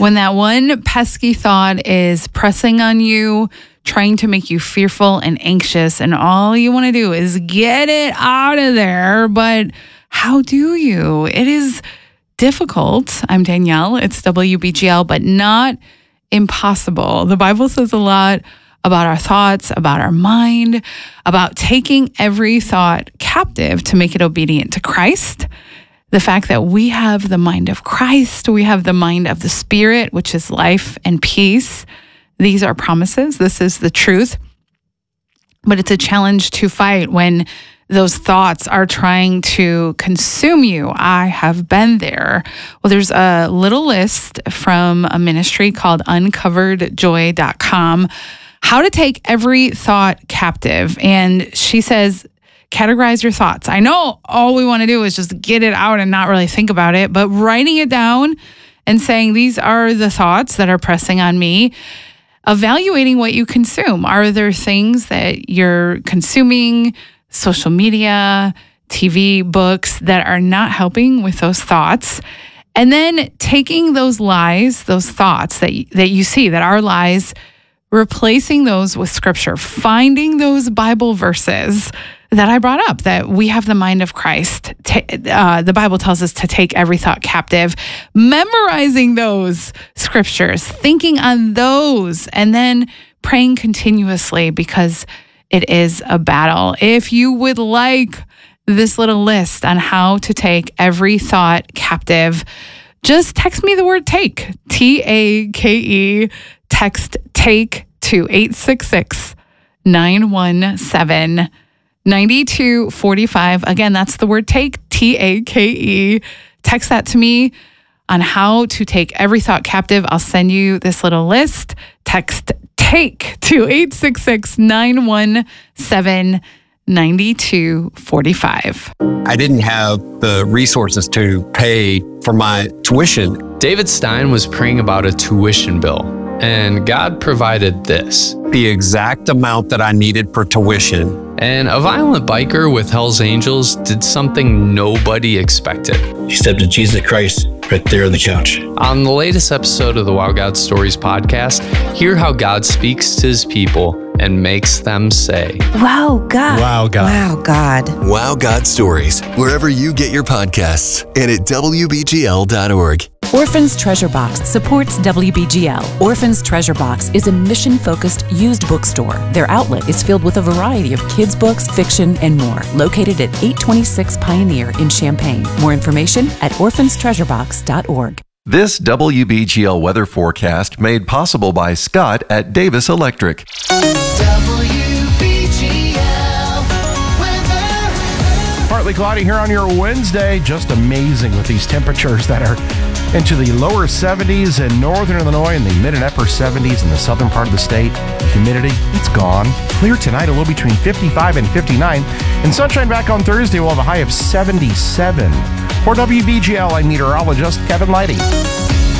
When that one pesky thought is pressing on you, trying to make you fearful and anxious, and all you want to do is get it out of there. But how do you? It is difficult. I'm Danielle. It's WBGL, but not impossible. The Bible says a lot about our thoughts, about our mind, about taking every thought captive to make it obedient to Christ. The fact that we have the mind of Christ, we have the mind of the Spirit, which is life and peace. These are promises. This is the truth. But it's a challenge to fight when those thoughts are trying to consume you. I have been there. Well, there's a little list from a ministry called uncoveredjoy.com, how to take every thought captive. And she says, categorize your thoughts. I know all we want to do is just get it out and not really think about it, but writing it down and saying, these are the thoughts that are pressing on me. Evaluating what you consume. Are there things that you're consuming, social media, TV, books, that are not helping with those thoughts? And then taking those lies, those thoughts that you see that are lies, replacing those with scripture, finding those Bible verses that I brought up, that we have the mind of Christ. The Bible tells us to take every thought captive, memorizing those scriptures, thinking on those, and then praying continuously, because it is a battle. If you would like this little list on how to take every thought captive, just text me the word take, TAKE, text take to 866-917-9245. Again, that's the word take, TAKE. Text that to me on how to take every thought captive. I'll send you this little list. Text take to 866-917-9245. I didn't have the resources to pay for my tuition. David Stein was praying about a tuition bill, and God provided this. The exact amount that I needed for tuition. And a violent biker with Hell's Angels did something nobody expected. He accepted Jesus Christ right there on the couch. On the latest episode of the Wow God Stories podcast, hear how God speaks to his people and makes them say, Wow, God. Wow, God. Wow, God. Wow God Stories, wherever you get your podcasts, and at WBGL.org. Orphan's Treasure Box supports WBGL. Orphan's Treasure Box is a mission-focused used bookstore. Their outlet is filled with a variety of kids' books, fiction, and more. Located at 826 Pioneer in Champaign. More information at orphanstreasurebox.org. This WBGL weather forecast made possible by Scott at Davis Electric. Partly cloudy here on your Wednesday. Just amazing with these temperatures that are into the lower 70s in northern Illinois and the mid and upper 70s in the southern part of the state. Humidity, it's gone. Clear tonight, a low between 55 and 59. And sunshine back on Thursday, we'll have a high of 77. For WBGL, I'm meteorologist Kevin Leidy.